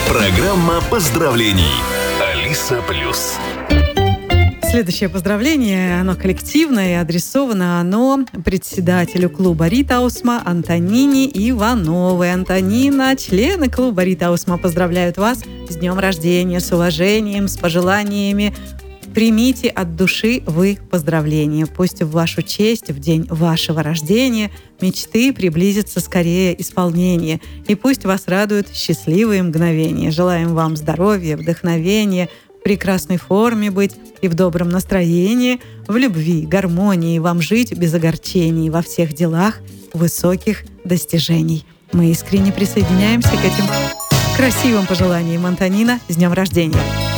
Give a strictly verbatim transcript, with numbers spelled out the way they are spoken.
Программа поздравлений. Алиса Плюс. Следующее поздравление, оно коллективное и адресовано оно председателю клуба «Ритаусма» Антонине Ивановой. Антонина, члены клуба «Ритаусма» поздравляют вас с днем рождения, с уважением, с пожеланиями. Примите от души вы поздравления. Пусть в вашу честь, в день вашего рождения, мечты приблизятся скорее исполнение. И пусть вас радуют счастливые мгновения. Желаем вам здоровья, вдохновения, в прекрасной форме быть и в добром настроении, в любви, гармонии, вам жить без огорчений во всех делах высоких достижений. Мы искренне присоединяемся к этим красивым пожеланиям. Антонина, с днем рождения!